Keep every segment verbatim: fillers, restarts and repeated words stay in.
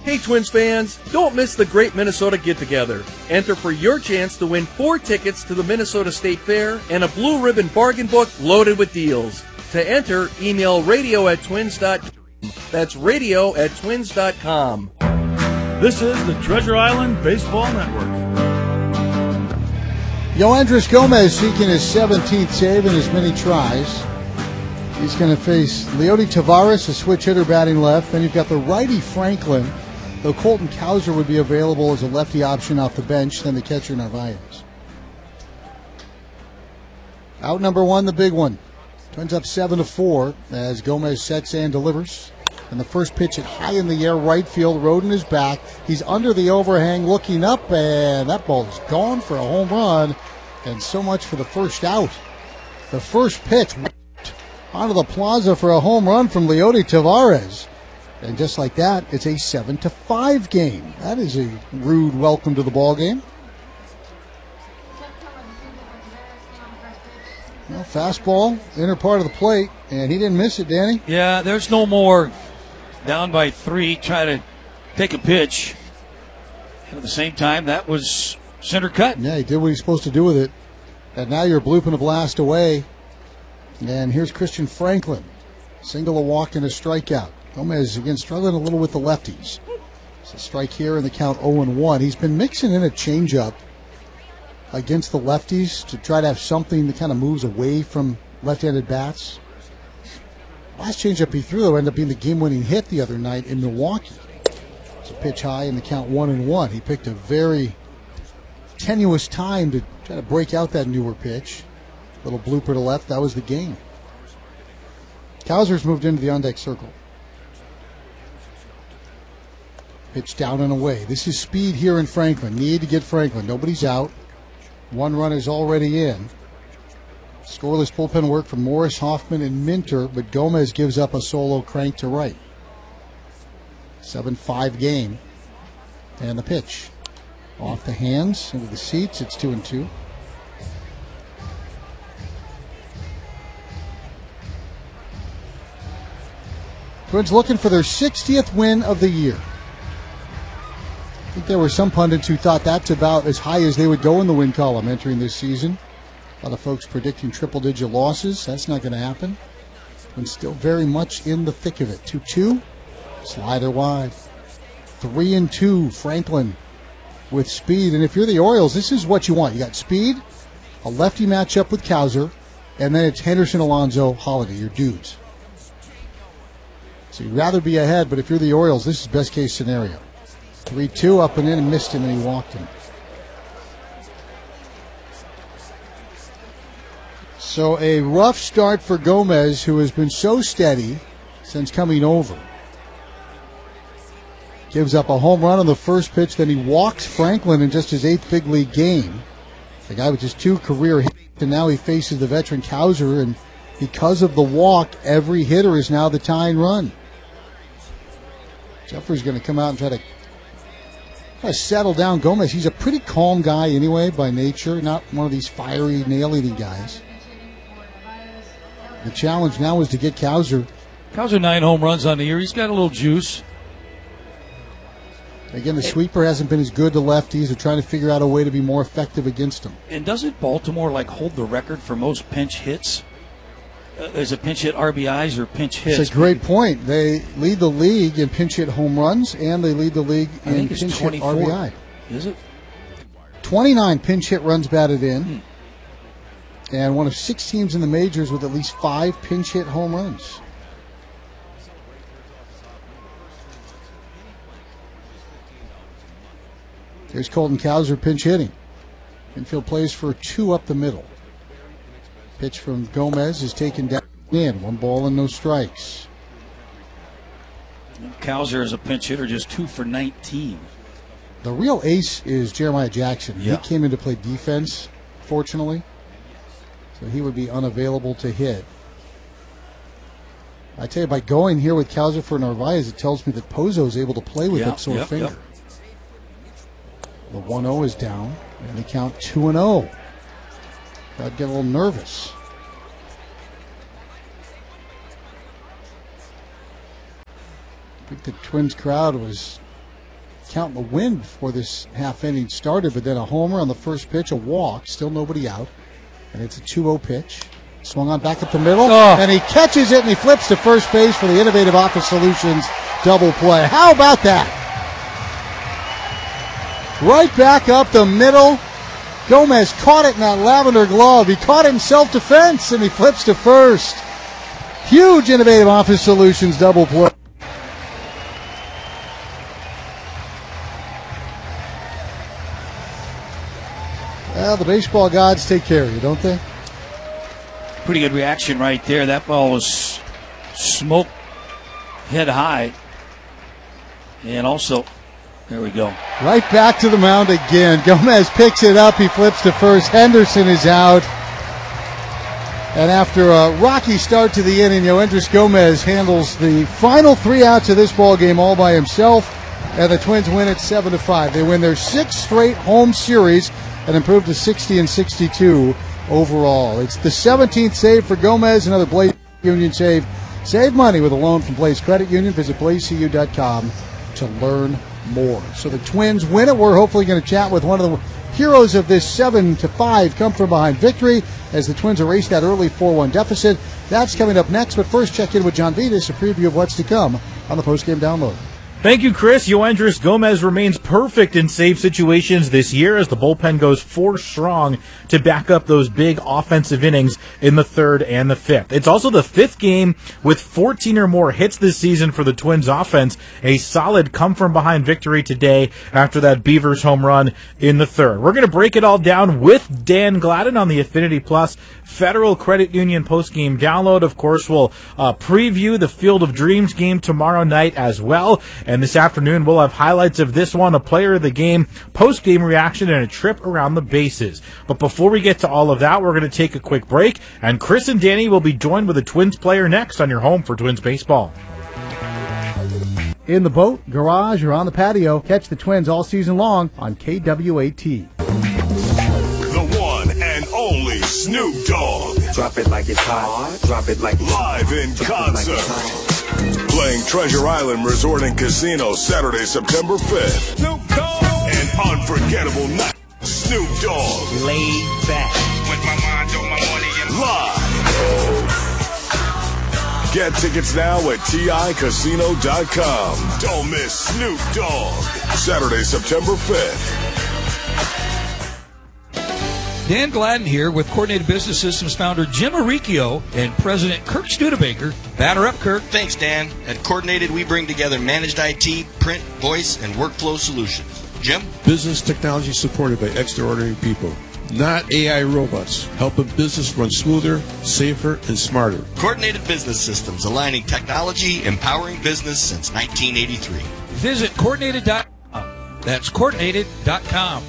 Hey Twins fans, don't miss the Great Minnesota Get-Together. Enter for your chance to win four tickets to the Minnesota State Fair and a blue ribbon bargain book loaded with deals. To enter, email radio at twins dot com. That's radio at twins dot com. This is the Treasure Island Baseball Network. Yoendris Gomez seeking his seventeenth save in as many tries. He's going to face Leody Taveras, a switch hitter batting left. Then you've got the righty Franklin, though Colton Cowser would be available as a lefty option off the bench, then the catcher Narvaez. Out number one, the big one. Twins up seven to four as Gomez sets and delivers. And the first pitch hit high in the air, right field. Roden is back. He's under the overhang, looking up, and that ball is gone for a home run. And so much for the first out. The first pitch onto the plaza for a home run from Leody Taveras. And just like that, it's a seven to five game. That is a rude welcome to the ball game. Well, fastball, inner part of the plate, and he didn't miss it, Danny. Yeah, there's no more down by three, try to take a pitch. And at the same time, that was center cut. Yeah, he did what he's supposed to do with it. And now you're blooping a blast away. And here's Christian Franklin. Single, a walk, and a strikeout. Gomez, again, struggling a little with the lefties. It's a strike here in the count oh and one. He's been mixing in a changeup against the lefties to try to have something that kind of moves away from left-handed bats. Last changeup he threw, though, ended up being the game-winning hit the other night in Milwaukee. It's a pitch high in the count one and one. He picked a very tenuous time to try to break out that newer pitch. Little blooper to left, that was the game. Cowser's moved into the on-deck circle. Pitch down and away. This is speed here in Franklin. Need to get Franklin. Nobody's out. One run is already in. Scoreless bullpen work from Morris, Hoffman, and Minter, but Gomez gives up a solo crank to right. seven five game. And the pitch. Off the hands, into the seats. It's two and two. Twins looking for their sixtieth win of the year. I think there were some pundits who thought that's about as high as they would go in the win column entering this season. A lot of folks predicting triple-digit losses. That's not going to happen. And still very much in the thick of it. two two. Slider wide. three and two. Franklin with speed. And if you're the Orioles, this is what you want. You got speed, a lefty matchup with Cowser, and then it's Henderson, Alonso, Holiday, your dudes. So you'd rather be ahead, but if you're the Orioles, this is best case scenario. three two, up and in, and missed him, and he walked him. So a rough start for Gomez, who has been so steady since coming over. Gives up a home run on the first pitch, then he walks Franklin in just his eighth big league game. The guy with just two career hits, and now he faces the veteran Cowser, and because of the walk, every hitter is now the tying run. Jeffrey's going to come out and try to, try to settle down Gomez. He's a pretty calm guy anyway by nature, not one of these fiery, nail-eating guys. The challenge now is to get Cowser. Cowser nine home runs on the year. He's got a little juice. Again, the sweeper hasn't been as good to lefties. They're trying to figure out a way to be more effective against him. And doesn't Baltimore like hold the record for most pinch hits? Uh, is it pinch hit R B Is or pinch hits? It's a great point. They lead the league in pinch hit home runs, and they lead the league I in think it's pinch hit R B I. Is it? twenty-nine pinch hit runs batted in, hmm. and one of six teams in the majors with at least five pinch hit home runs. Here's Colton Cowser pinch hitting. Infield plays for two up the middle. Pitch from Gomez is taken down in. One ball and no strikes. Cowser is a pinch hitter, just two for nineteen. The real ace is Jeremiah Jackson. Yeah. He came in to play defense, fortunately. So he would be unavailable to hit. I tell you, by going here with Cowser for Narvaez, it tells me that Pozo is able to play with yeah, that sore yep, finger. Yep. The one oh is down, and they count two and oh. I'd get a little nervous. I think the Twins crowd was count in the wind before this half inning started, but then a homer on the first pitch, a walk, still nobody out, and it's a two oh pitch. Swung on back up the middle, oh. and he catches it, and he flips to first base for the Innovative Office Solutions double play. How about that? Right back up the middle. Gomez caught it in that lavender glove. He caught it in self-defense, and he flips to first. Huge Innovative Office Solutions double play. Well, the baseball gods take care of you, don't they? Pretty good reaction right there. That ball was smoked head high. And also, there we go. Right back to the mound again. Gomez picks it up. He flips to first. Henderson is out. And after a rocky start to the inning, Yoendris Gomez handles the final three outs of this ball game all by himself. And the Twins win it seven to five. They win their sixth straight home series and improve to sixty and sixty-two overall. It's the seventeenth save for Gomez, another Blaze Union save. Save money with a loan from Blaze Credit Union. Visit blaze c u dot com to learn more. So the Twins win it. We're hopefully going to chat with one of the heroes of this seven to five come from behind victory as the Twins erase that early four one deficit. That's coming up next, but first check in with John Vitas, a preview of what's to come on the postgame download. Thank you, Chris. Yoendris Gomez remains perfect in save situations this year as the bullpen goes four strong to back up those big offensive innings in the third and the fifth. It's also the fifth game with fourteen or more hits this season for the Twins offense. A solid come-from-behind victory today after that Beavers home run in the third. We're going to break it all down with Dan Gladden on the Affinity Plus Federal Credit Union postgame download. Of course, we'll uh, preview the Field of Dreams game tomorrow night as well. And this afternoon, we'll have highlights of this one, a player of the game, post-game reaction, and a trip around the bases. But before we get to all of that, we're going to take a quick break, and Chris and Danny will be joined with a Twins player next on your home for Twins baseball. In the boat, garage, or on the patio, catch the Twins all season long on K W A T. The one and only Snoop Dogg. Drop it like it's hot. Drop it like it's live in concert. Playing Treasure Island Resort and Casino Saturday, September fifth. Snoop Dogg. An unforgettable night. Snoop Dogg. laid back. With my mind on my money and live. Get tickets now at T I casino dot com. Don't miss Snoop Dogg. Saturday, September fifth. Dan Gladden here with Coordinated Business Systems founder Jim Arricchio and President Kirk Studebaker. Batter up, Kirk. Thanks, Dan. At Coordinated, we bring together managed I T, print, voice, and workflow solutions. Jim? Business technology supported by extraordinary people, not A I robots, helping business run smoother, safer, and smarter. Coordinated Business Systems, aligning technology, empowering business since nineteen eighty-three. Visit coordinated dot com. That's coordinated dot com.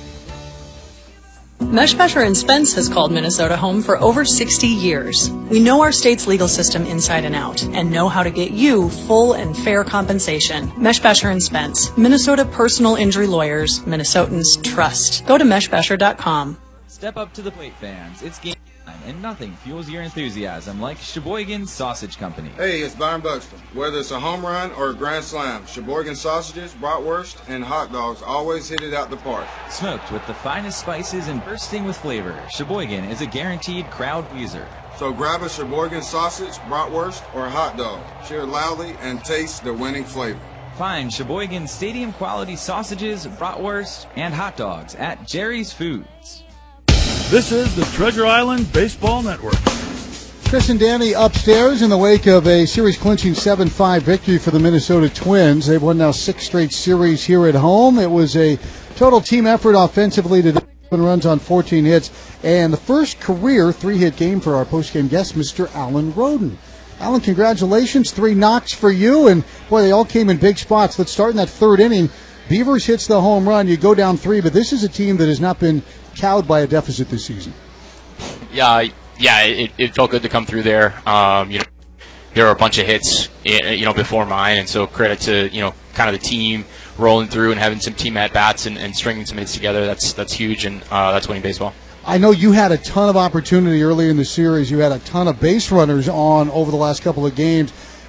Meshbesher and Spence has called Minnesota home for over sixty years. We know our state's legal system inside and out and know how to get you full and fair compensation. Meshbesher and Spence, Minnesota personal injury lawyers, Minnesotans trust. Go to meshbesher dot com. Step up to the plate, fans. It's game time, and nothing fuels your enthusiasm like Sheboygan Sausage Company. Hey, it's Byron Buxton. Whether it's a home run or a grand slam, Sheboygan sausages, bratwurst, and hot dogs always hit it out the park. Smoked with the finest spices and bursting with flavor, Sheboygan is a guaranteed crowd pleaser. So grab a Sheboygan sausage, bratwurst, or a hot dog. Cheer loudly and taste the winning flavor. Find Sheboygan stadium quality sausages, bratwurst, and hot dogs at Jerry's Foods. This is the Treasure Island Baseball Network. Chris and Danny upstairs in the wake of a series-clinching seven five victory for the Minnesota Twins. They've won now six straight series here at home. It was a total team effort offensively today. Seven runs on fourteen hits. And the first career three-hit game for our post-game guest, Mister Alan Roden. Alan, congratulations. Three knocks for you. And, boy, they all came in big spots. Let's start in that third inning. Beavers hits the home run. You go down three, but this is a team that has not been cowed by a deficit this season. Yeah, yeah, it, it felt good to come through there. Um, you know, there were a bunch of hits, you know, before mine, and so credit to, you know, kind of the team rolling through and having some team at bats and, and stringing some hits together. That's that's huge, and uh, that's winning baseball. I know you had a ton of opportunity early in the series. You had a ton of base runners on over the last couple of games.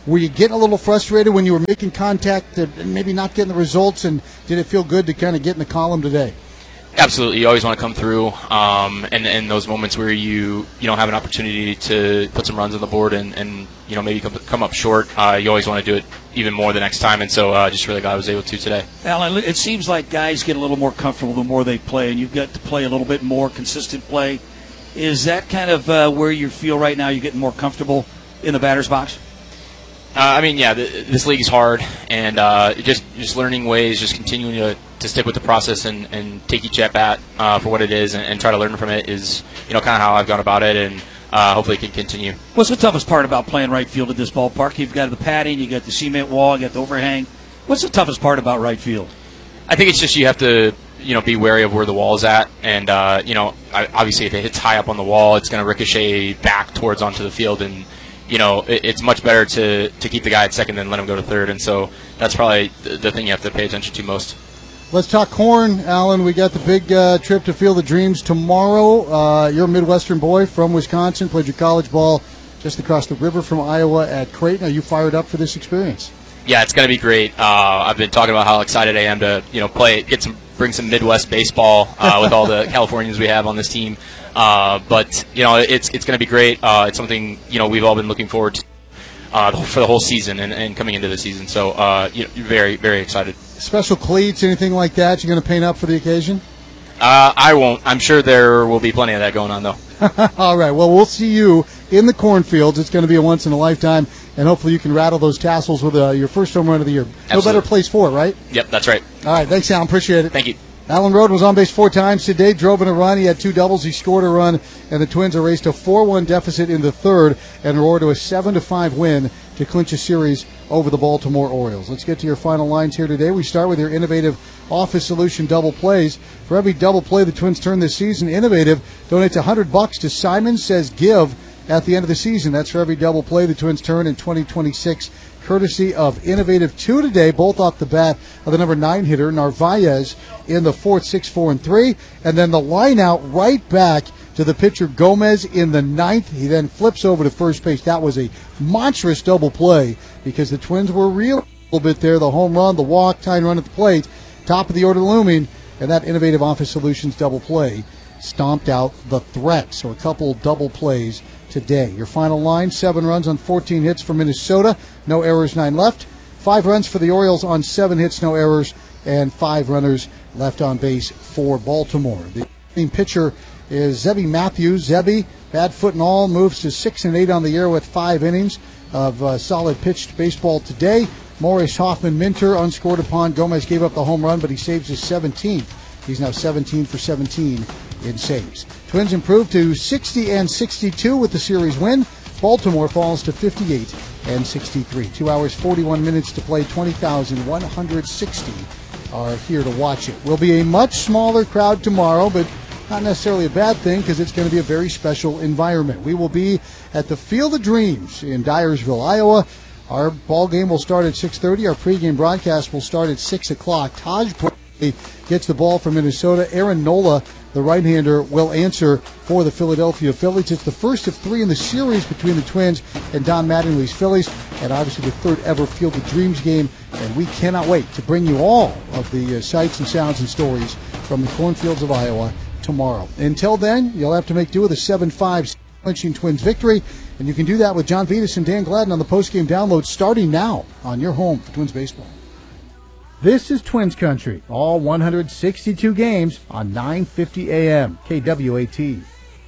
Were you getting a little frustrated when you were making contact and maybe not getting the results, and did it feel good to kind of get in the column today? Absolutely. You always want to come through, um, and, and those moments where you, you don't have an opportunity to put some runs on the board and, and you know, maybe come, come up short, uh, you always want to do it even more the next time, and so uh, just really glad I was able to today. Alan, it seems like guys get a little more comfortable the more they play, and you've got to play a little bit more consistent play. Is that kind of uh, where you feel right now you're getting more comfortable in the batter's box? Uh, I mean, yeah, the, this league is hard, and uh, just just learning ways, just continuing to, to stick with the process and, and take each at bat uh, for what it is, and, and try to learn from it is, you know, kind of how I've gone about it, and uh, hopefully it can continue. What's the toughest part about playing right field at this ballpark? You've got the padding, you got the cement wall, you got the overhang. What's the toughest part about right field? I think it's just you have to, you know, be wary of where the wall is at, and uh, you know, obviously if it hits high up on the wall, it's going to ricochet back towards onto the field, and you know, it, it's much better to, to keep the guy at second than let him go to third, and so that's probably the, the thing you have to pay attention to most. Let's talk corn, Alan. We got the big uh, trip to Field of Dreams tomorrow. Uh, you're a Midwestern boy from Wisconsin, played your college ball just across the river from Iowa at Creighton. Are you fired up for this experience? Yeah, it's going to be great. Uh, I've been talking about how excited I am to, you know, play, get some, bring some Midwest baseball uh, with all the Californians we have on this team. Uh, but you know, it's it's going to be great. Uh, it's something, you know, we've all been looking forward to uh, for the whole season and, and coming into the season. So, uh, you know, very very excited. Special cleats, anything like that? You're going to paint up for the occasion? Uh, I won't. I'm sure there will be plenty of that going on, though. All right. Well, we'll see you in the cornfields. It's going to be a once in a lifetime, and hopefully you can rattle those tassels with uh, your first home run of the year. Absolutely. No better place for it, right? Yep, that's right. All right. Thanks, Alan. Appreciate it. Thank you. Alan Roden was on base four times today, drove in a run. He had two doubles. He scored a run, and the Twins erased a four one deficit in the third and roared to a seven to five win to clinch a series over the Baltimore Orioles. Let's get to your final lines here today. We start with your Innovative Office Solution double plays. For every double play the Twins turn this season, Innovative donates one hundred bucks to Simon Says Give at the end of the season. That's for every double play the Twins turn in twenty twenty-six. Courtesy of Innovative. Two today, both off the bat of the number nine hitter, Narvaez, in the fourth, six, four, and three. And then the line out right back to the pitcher Gomez in the ninth. He then flips over to first base. That was a monstrous double play because the Twins were real a little bit there. The home run, the walk, tying run at the plate, top of the order looming, and that Innovative Office Solutions double play stomped out the threat. So a couple double plays today. Your final line, seven runs on fourteen hits for Minnesota, no errors, nine left. Five runs for the Orioles on seven hits, no errors, and five runners left on base for Baltimore. The team pitcher is Zebby Matthews. Zebby, bad foot and all, moves to six and eight on the year with five innings of uh, solid pitched baseball today. Morris Hoffman Minter unscored upon. Gomez gave up the home run, but he saves his seventeenth. He's now seventeen for seventeen in saves. Twins improve to sixty and sixty-two with the series win. Baltimore falls to fifty-eight and sixty-three. Two hours, forty-one minutes to play. twenty thousand one hundred sixty are here to watch it. Will be a much smaller crowd tomorrow, but not necessarily a bad thing because it's going to be a very special environment. We will be at the Field of Dreams in Dyersville, Iowa. Our ball game will start at six thirty. Our pregame broadcast will start at six o'clock. Taj Bradley gets the ball from Minnesota. Aaron Nola, the right-hander, will answer for the Philadelphia Phillies. It's the first of three in the series between the Twins and Don Mattingly's Phillies, and obviously the third ever Field of Dreams game. And we cannot wait to bring you all of the uh, sights and sounds and stories from the cornfields of Iowa tomorrow. Until then, you'll have to make do with a seven five clinching Twins victory, and you can do that with John Vitas and Dan Gladden on the postgame download starting now on your home for Twins baseball. This is Twins Country, all one hundred sixty-two games on nine fifty A M K W A T.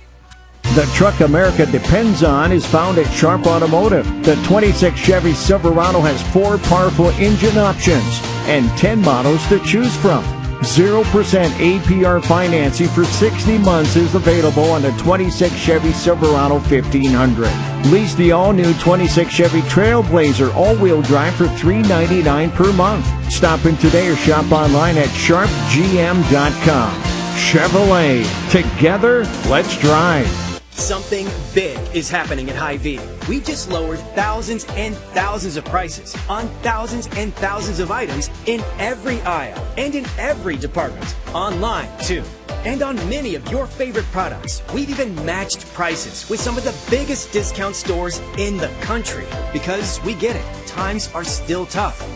The truck America depends on is found at Sharp Automotive. The twenty-six Chevy Silverado has four powerful engine options and ten models to choose from. zero percent A P R financing for sixty months is available on the twenty-six Chevy Silverado fifteen hundred. Lease the all-new twenty-six Chevy Trailblazer all-wheel drive for three hundred ninety-nine dollars per month. Stop in today or shop online at sharp g m dot com. Chevrolet. Together, let's drive. Something big is happening at Hy-Vee. We just lowered thousands and thousands of prices on thousands and thousands of items in every aisle and in every department. Online, too. And on many of your favorite products, we've even matched prices with some of the biggest discount stores in the country. Because we get it, times are still tough.